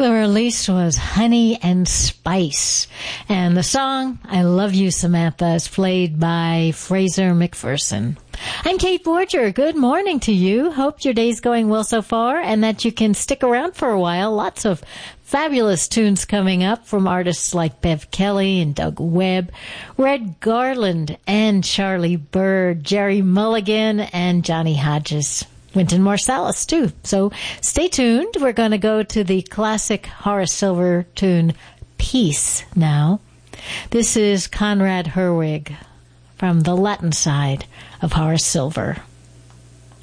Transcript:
The release was Honey and Spice. And the song, I Love You, Samantha, is played by Fraser McPherson. I'm Kate Borger. Good morning to you. Hope your day's going well so far and that you can stick around for a while. Lots of fabulous tunes coming up from artists like Bev Kelly and Doug Webb, Red Garland and Charlie Bird, Jerry Mulligan and Johnny Hodges. Wynton Marsalis, too. So stay tuned. We're going to go to the classic Horace Silver tune, Peace, now. This is Conrad Herwig from the Latin side of Horace Silver.